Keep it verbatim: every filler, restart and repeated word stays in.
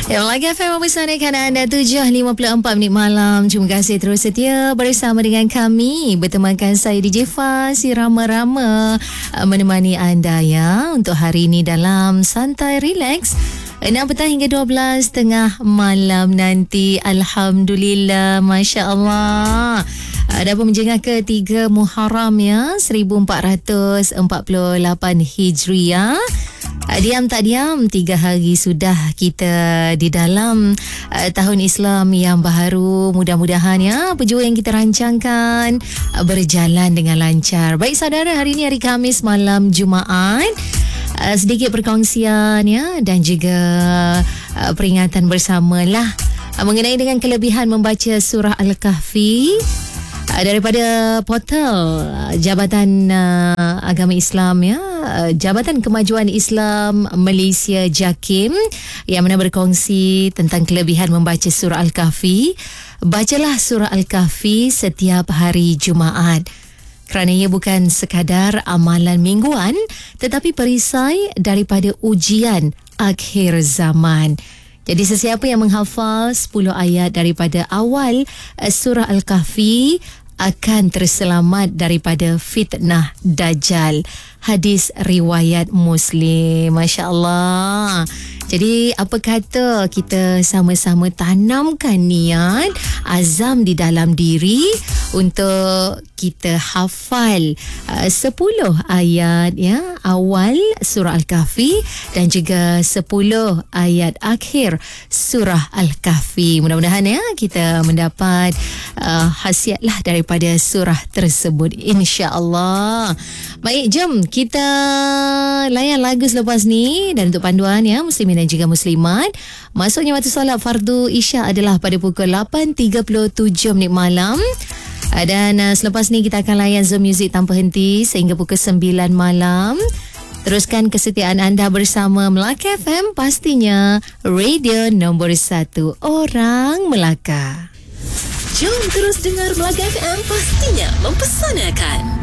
Ya, Melaka F M mempersanakan anda tujuh lima puluh empat minit malam. Terima kasih terus setia bersama dengan kami. Bertemankan saya D J Faz, si Rama-Rama, menemani anda ya untuk hari ini dalam Santai Relax enam petang hingga dua belas tengah malam nanti. Alhamdulillah, Masya Allah. Ada pun menjengah ketiga Muharram ya, seribu empat ratus empat puluh lapan Hijriah. Diam tak diam, tiga hari sudah kita di dalam uh, tahun Islam yang baru. Mudah-mudahan ya, perjuangan yang kita rancangkan uh, berjalan dengan lancar. Baik saudara, hari ini hari Khamis malam Jumaat. Uh, sedikit perkongsian ya dan juga uh, peringatan bersamalah uh, mengenai dengan kelebihan membaca surah Al-Kahfi uh, daripada portal uh, Jabatan uh, Agama Islam ya, uh, Jabatan Kemajuan Islam Malaysia JAKIM, yang mana berkongsi tentang kelebihan membaca surah Al-Kahfi. Bacalah surah Al-Kahfi setiap hari Jumaat, kerana ia bukan sekadar amalan mingguan tetapi perisai daripada ujian akhir zaman. Jadi sesiapa yang menghafal sepuluh ayat daripada awal surah Al-Kahfi akan terselamat daripada fitnah Dajjal. Hadis riwayat Muslim. Masya Allah. Jadi apa kata kita sama-sama tanamkan niat, azam di dalam diri untuk kita hafal uh, sepuluh ayat ya awal surah Al-Kahfi dan juga sepuluh ayat akhir surah Al-Kahfi. Mudah-mudahan ya kita mendapat uh, khasiatlah daripada surah tersebut, insya-Allah. Baik, jom kita layan lagu selepas ni. Dan untuk panduan ya muslimin dan juga muslimat, masuknya waktu solat fardu Isyak adalah pada pukul lapan tiga puluh tujuh minit malam. Dan uh, selepas ni kita akan layan Zoom Music tanpa henti sehingga pukul sembilan malam. Teruskan kesetiaan anda bersama Melaka F M, pastinya radio nombor satu orang Melaka. Jom terus dengar Melaka F M, pastinya mempersanakan.